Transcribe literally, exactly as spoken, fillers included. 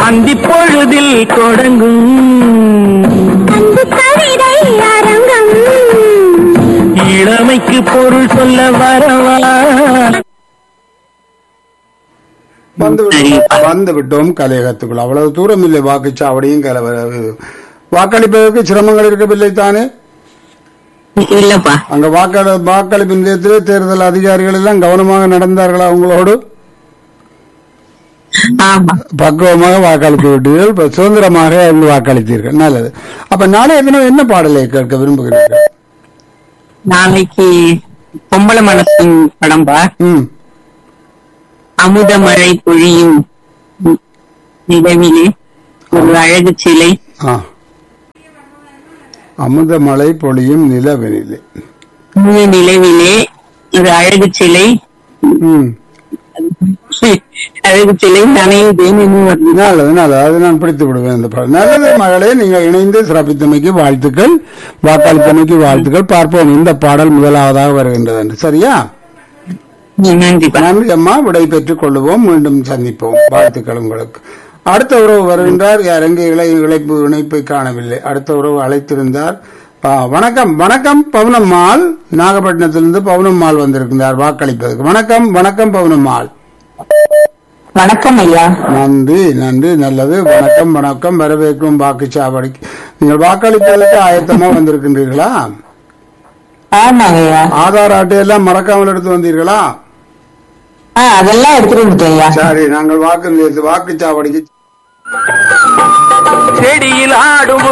அந்தி பொழுதில் தொடங்கும் அன்பு கவிதை அரங்கம். இளமைக்கு பொருள் சொல்ல வரவா. வந்து விட்டோம், வந்து விட்டோம் கலையகத்துக்குள். அவ்வளவு தூரம் இல்லை வாக்குச்சாவடியும் கலவர வாக்களிப்பதற்கு சிரமங்கள் இருக்கவில்லை தானே? இல்லப்பா. அங்க வாக்கள வாக்களிப்பு நிலையத்திலே தேர்தல் அதிகாரிகள் எல்லாம் கவனமாக நடந்தார்களா உங்களோடு? ஆமா. பக்குவமாக வாக்களித்து விட்டீர்கள், இப்ப சுதந்திரமாக வாக்களித்தீர்கள். நல்லது. அப்ப நாளைய தினம் என்ன பாடலை கேட்க விரும்புகிறீர்கள்? நாளைக்கு பொம்பளை மனசின் படம்பா. ம் அமுத மழை பொழியும் நிலவிலே ஒரு அழகு சிலை. ஆ அமுத மழை பொழியும் நிலவெனிலே நிலவிலே ஒரு அழகு சிலை. ம் அழகு சிலை நனையுதேன்னு வருது. நல்லது நல்லது, அது நான் பிடித்து விடுவேன் இந்த பாடல். நல்லது மகளே, நீங்கள் இணைந்து சிறப்பித்தமைக்கு வாழ்த்துக்கள், வாக்களித்தமைக்கு வாழ்த்துக்கள். பார்ப்போம் இந்த பாடல் முதலாவதாக வருகின்றது என்று. சரியா? நன்றிப்பா. நன்றி அம்மா. விடை பெற்றுக் கொள்ளுவோம், மீண்டும் சந்திப்போம். வாழ்த்துக்கள் உங்களுக்கு. அடுத்த உறவு வருகின்றார். யார் எங்கே இளை இழைப்பு இணைப்பை காணவில்லை. அடுத்த உறவு அழைத்திருந்தார். ஆ, வணக்கம் வணக்கம் பவுனம்மாள், நாகப்பட்டினத்திலிருந்து பவுனம்மாள் வந்திருக்கிறார் வாக்களிப்பதற்கு. வணக்கம் வணக்கம் பவுனம்மாள். வணக்கம் ஐயா. நன்றி நன்றி. நல்லது. வணக்கம் வணக்கம். வரவேற்கும் வாக்குச்சாவடிக்கு. நீங்கள் வாக்களிப்பதற்கு ஆயத்தமா வந்திருக்கின்றீர்களா? ஆமாங்க ஐயா. ஆதார் அட்டையெல்லாம் மறக்காமல் எடுத்து வந்தீர்களா? அதெல்லாம் எடுத்துட்டு வந்துட்டேன் ஐயா. சரி, நாங்கள் வாக்கு வாக்குச்சாவடிக்கு செடியில் ஆடும்